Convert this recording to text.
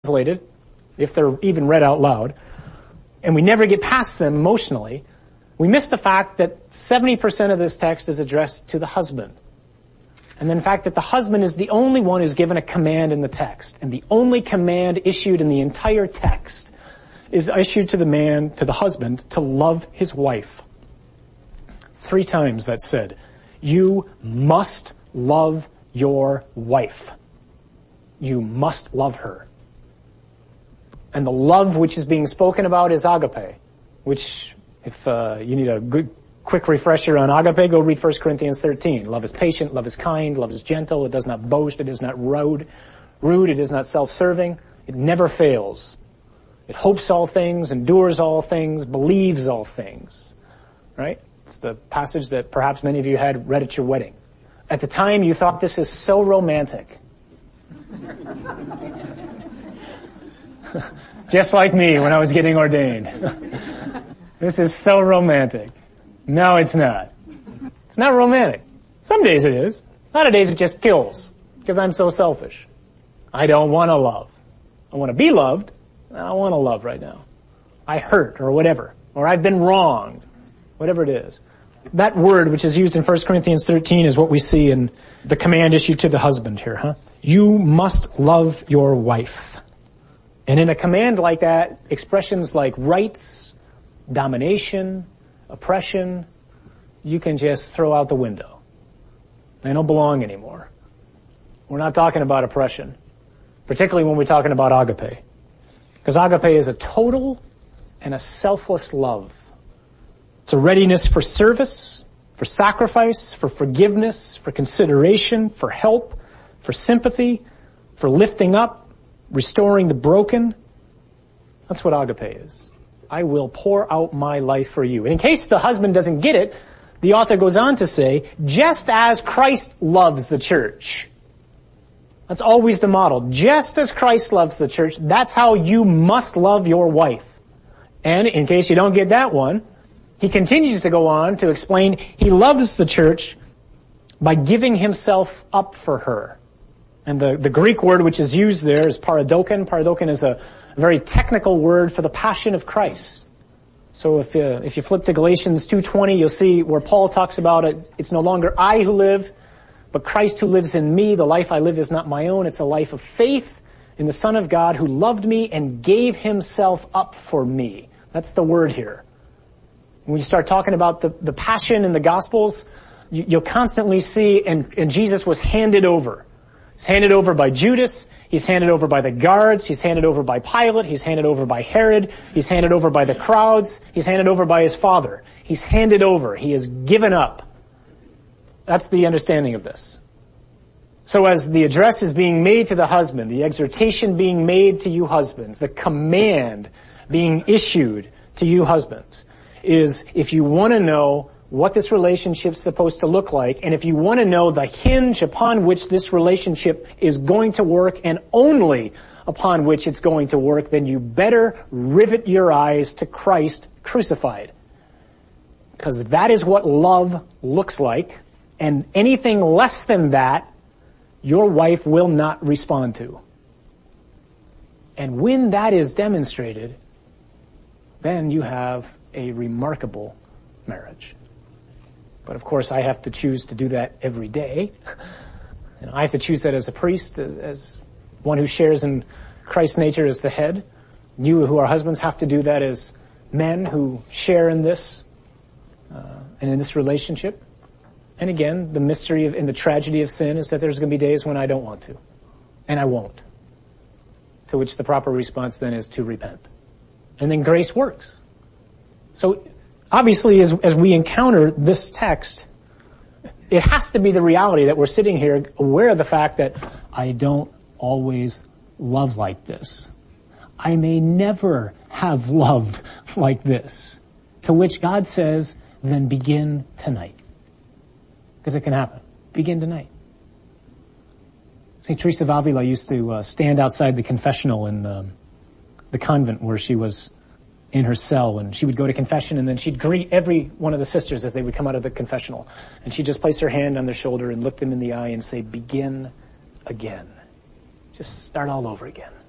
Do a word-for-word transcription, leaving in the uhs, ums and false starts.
translated, if they're even read out loud, and we never get past them emotionally, we miss the fact that seventy percent of this text is addressed to the husband. And then the fact that the husband is the only one who's given a command in the text. And the only command issued in the entire text is issued to the man, to the husband, to love his wife. Three times that's said. You must love your wife. You must love her. And the love which is being spoken about is agape, which, if uh, you need a good, quick refresher on agape, go read First Corinthians thirteen. Love is patient, love is kind, love is gentle, it does not boast, it is not rude, rude, it is not self-serving, it never fails. It hopes all things, endures all things, believes all things. Right? It's the passage that perhaps many of you had read at your wedding. At the time, you thought this is so romantic. Just like me when I was getting ordained. This is so romantic. No, it's not. It's not romantic. Some days it is. A lot of days it just kills because I'm so selfish. I don't want to love. I want to be loved. I don't want to love right now. I hurt or whatever. Or I've been wronged. Whatever it is. That word which is used in First Corinthians thirteen is what we see in the command issued to the husband here, huh? You must love your wife. And in a command like that, expressions like rights, domination, oppression, you can just throw out the window. They don't belong anymore. We're not talking about oppression, particularly when we're talking about agape. Because agape is a total and a selfless love. It's a readiness for service, for sacrifice, for forgiveness, for consideration, for help, for sympathy, for lifting up, restoring the broken. That's what agape is. I will pour out my life for you. And in case the husband doesn't get it, the author goes on to say, just as Christ loves the church. That's always the model. Just as Christ loves the church, that's how you must love your wife. And in case you don't get that one, he continues to go on to explain he loves the church by giving himself up for her. And the, the Greek word which is used there is paradoken. Paradoken is a very technical word for the passion of Christ. So if you, if you flip to Galatians two twenty, you'll see where Paul talks about it. It's no longer I who live, but Christ who lives in me. The life I live is not my own. It's a life of faith in the Son of God who loved me and gave himself up for me. That's the word here. When you start talking about the, the passion in the Gospels, you, you'll constantly see, and, and Jesus was handed over. He's handed over by Judas. He's handed over by the guards. He's handed over by Pilate. He's handed over by Herod. He's handed over by the crowds. He's handed over by his Father. He's handed over. He is given up. That's the understanding of this. So as the address is being made to the husband, the exhortation being made to you husbands, the command being issued to you husbands is if you want to know what this relationship's supposed to look like, and if you want to know the hinge upon which this relationship is going to work and only upon which it's going to work, then you better rivet your eyes to Christ crucified. Because that is what love looks like, and anything less than that, your wife will not respond to. And when that is demonstrated, then you have a remarkable marriage. But of course, I have to choose to do that every day. And I have to choose that as a priest, as, as one who shares in Christ's nature as the head. You who are husbands have to do that as men who share in this uh, and in this relationship. And again, the mystery of, and the tragedy of sin is that there's going to be days when I don't want to. And I won't. To which the proper response then is to repent. And then grace works. So obviously, as, as we encounter this text, it has to be the reality that we're sitting here aware of the fact that I don't always love like this. I may never have loved like this. To which God says, then begin tonight. Because it can happen. Begin tonight. Saint Teresa of Avila used to uh, stand outside the confessional in um, the convent where she was in her cell, and she would go to confession, and then she'd greet every one of the sisters as they would come out of the confessional. And she'd just place her hand on their shoulder and look them in the eye and say, begin again. Just start all over again.